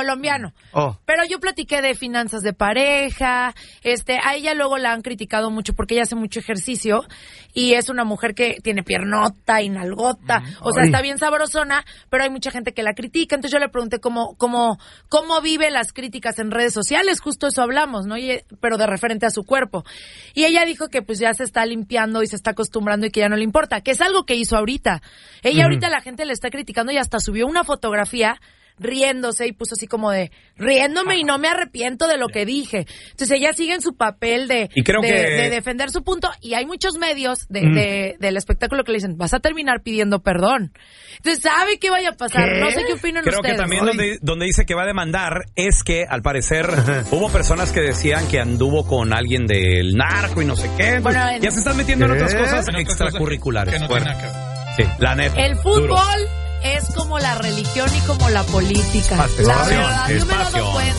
colombiano. Pero yo platiqué de finanzas de pareja, a ella luego la han criticado mucho porque ella hace mucho ejercicio y es una mujer que tiene piernota y nalgota, o sea, está bien sabrosona, pero hay mucha gente que la critica. Entonces yo le pregunté cómo vive las críticas en redes sociales, justo eso hablamos, ¿no? Pero de referente a su cuerpo. Y ella dijo que pues ya se está limpiando y se está acostumbrando y que ya no le importa, que es algo que hizo ahorita. Ella ahorita la gente le está criticando y hasta subió una fotografía riéndose y puso así como de riéndome y no me arrepiento de lo que dije. Entonces ella sigue en su papel de defender su punto y hay muchos medios del espectáculo que le dicen vas a terminar pidiendo perdón. Entonces sabe qué vaya a pasar. No sé qué opinan ustedes. Creo que también donde dice que va a demandar es que al parecer hubo personas que decían que anduvo con alguien del narco y no sé qué. Bueno, ya se están metiendo en otras cosas extracurriculares. Que no tiene nada que ver. Sí, la neta. El fútbol es como la religión y como la política. La verdad, yo me he dado cuenta.